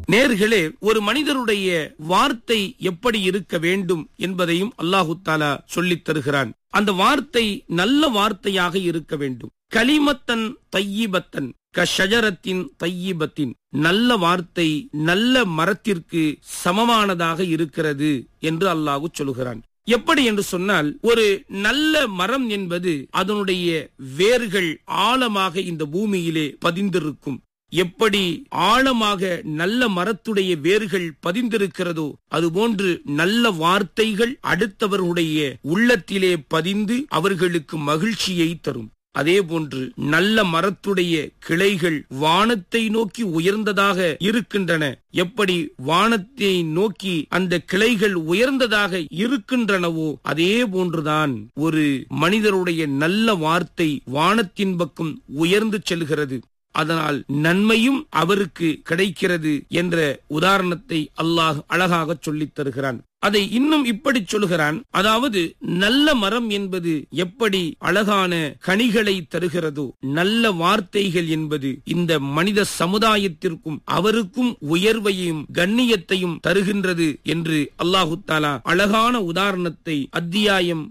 நேர்களே, ஒரு மனிதருடைய வார்த்தை எப்படி இருக்க வேண்டும் என்பதையும் அல்லாஹு தஆலா சொல்லித் தருகிறான். அந்த வார்த்தை நல்ல வார்த்தையாக இருக்க வேண்டும். கலிமத்தன் தையிபத்தன் கஷஜரத்தின் தையிபத்தின், நல்ல வார்த்தை நல்ல மரத்திற்கு சமமானதாக இருக்கிறது என்று அல்லாஹ் சொல்கிறான். எப்படி என்று சொன்னால், ஒரு நல்ல மரம் என்பது அதனுடைய வேர்கள் ஆழமாக இந்த பூமியிலே பதிந்திருக்கும். எப்படி ஆழமாக நல்ல மரத்துடைய வேர்கள் பதிந்திருக்கிறதோ அதுபோன்று நல்ல வார்த்தைகள் அடுத்தவர்களுடைய உள்ளத்திலே பதிந்து அவர்களுக்கு மகிழ்ச்சியை தரும். அதே போன்று நல்ல மரத்துடைய கிளைகள் வானத்தை நோக்கி உயர்ந்ததாக இருக்கின்றன. எப்படி வானத்தை நோக்கி அந்த கிளைகள் உயர்ந்ததாக இருக்கின்றனவோ அதே போன்றுதான் ஒரு மனிதருடைய நல்ல வார்த்தை வானத்தின் பக்கம் உயர்ந்து செல்கிறது. அதனால் நன்மையும் அவருக்கு கிடைக்கிறது என்ற உதாரணத்தை அல்லாஹ் அழகாக சொல்லித் தருகிறான். அதை இன்னும் இப்படி சொல்கிறான், அதாவது நல்ல மரம் என்பது எப்படி அழகான கனிகளை தருகிறதோ, நல்ல வார்த்தைகள் என்பது இந்த மனித சமுதாயத்திற்கும் அவருக்கும் உயர்வையும் கண்ணியத்தையும் தருகின்றது என்று அல்லாஹு தஆலா அழகான உதாரணத்தை அத்தியாயம்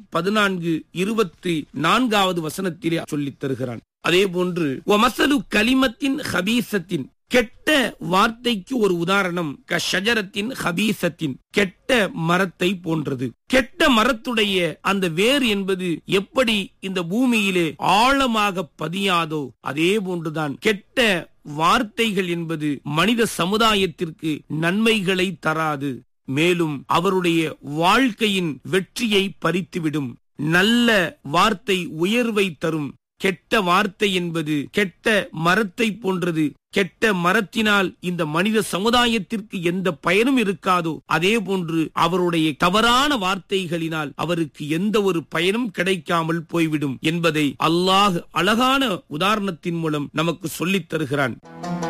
14:24 வசனத்திலே சொல்லித் தருகிறான். அதே போன்று வமஸலு கலிமத்தின் ஹபீசத்தின், கெட்ட வார்த்தைக்கு ஒரு உதாரணம் கஷஜரத்தின் ஹபீசத்தின், கெட்ட மரத்தை போன்றது. கெட்ட மரத்துடைய அந்த வேர் என்பது எப்படி இந்த பூமியிலே ஆழமாக பதியாதோ அதே போன்றுதான் கெட்ட வார்த்தைகள் என்பது மனித சமுதாயத்திற்கு நன்மைகளை தராது, மேலும் அவருடைய வாழ்க்கையின் வெற்றியை பறித்துவிடும். நல்ல வார்த்தை உயர்வை தரும். கெட்ட வார்த்தை என்பது கெட்ட மரத்தை போன்றது. கெட்ட மரத்தினால் இந்த மனித சமுதாயத்திற்கு எந்த பயனும் இருக்காதோ அதே போன்று அவருடைய தவறான வார்த்தைகளினால் அவருக்கு எந்த ஒரு பயனும் கிடைக்காமல் போய்விடும் என்பதை அல்லாஹ் அழகான உதாரணத்தின் மூலம் நமக்கு சொல்லித் தருகிறான்.